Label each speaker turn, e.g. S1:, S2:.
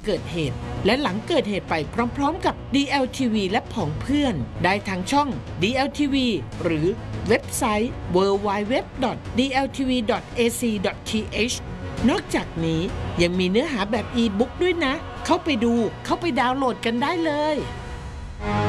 S1: เกิดเหตุและหลังเกิดเหตุไปพร้อมๆกับ DLTV และผองเพื่อนได้ทางช่อง DLTV หรือเว็บไซต์ www.dltv.ac.th นอกจากนี้ยังมีเนื้อหาแบบอีบุ๊กด้วยนะเข้าไปดูเข้าไปดาวน์โหลดกันได้เลย